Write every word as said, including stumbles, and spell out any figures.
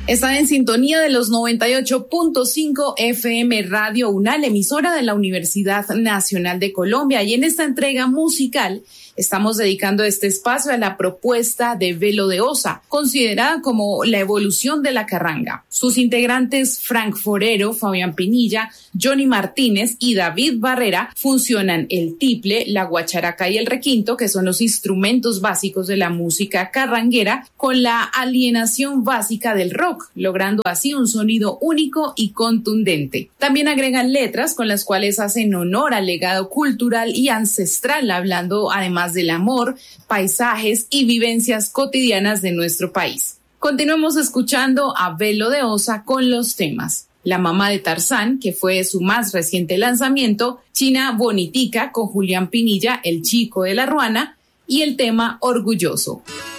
Están en sintonía de los noventa y ocho punto cinco F M Radio UNAL, emisora de la Universidad Nacional de Colombia, y en esta entrega musical estamos dedicando este espacio a la propuesta de Velo de Osa, considerada como la evolución de la carranga. Sus integrantes Frank Forero, Fabián Pinilla, Johnny Martínez y David Barrera funcionan el tiple, la guacharaca y el requinto, que son los instrumentos básicos de la música carranguera, con la alienación básica del rock, logrando así un sonido único y contundente. También agregan letras con las cuales hacen honor al legado cultural y ancestral, hablando además del amor, paisajes y vivencias cotidianas de nuestro país. Continuamos escuchando a Velo de Osa con los temas La Mamá de Tarzán, que fue su más reciente lanzamiento, China Bonitica con Julián Pinilla, el chico de la ruana, y el tema Orgulloso.